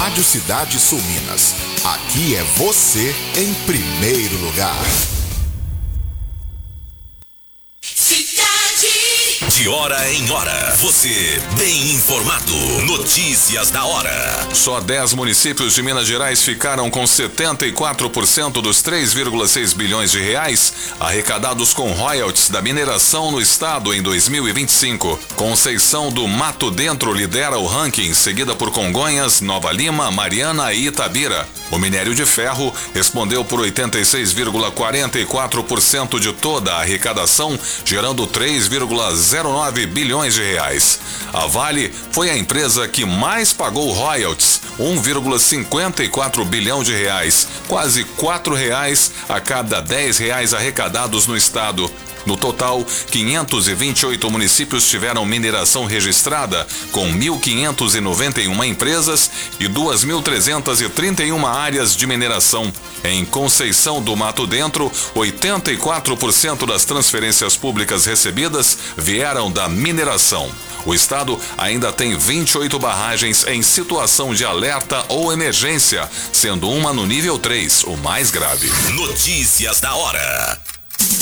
Rádio Cidade Sul Minas. Aqui é você em primeiro lugar. De hora em hora, você bem informado. Notícias da hora. Só 10 municípios de Minas Gerais ficaram com 74% dos 3,6 bilhões de reais arrecadados com royalties da mineração no estado em 2025. Conceição do Mato Dentro lidera o ranking, seguida por Congonhas, Nova Lima, Mariana e Itabira. O minério de ferro respondeu por 86,44% de toda a arrecadação, gerando 3,09 bilhões de reais. A Vale foi a empresa que mais pagou royalties, 1,54 bilhão de reais, quase R$4 a cada R$10 arrecadados no estado. No total, 528 municípios tiveram mineração registrada, com 1.591 empresas e 2.331 áreas de mineração. Em Conceição do Mato Dentro, 84% das transferências públicas recebidas vieram da mineração. O estado ainda tem 28 barragens em situação de alerta ou emergência, sendo uma no nível 3, o mais grave. Notícias da hora.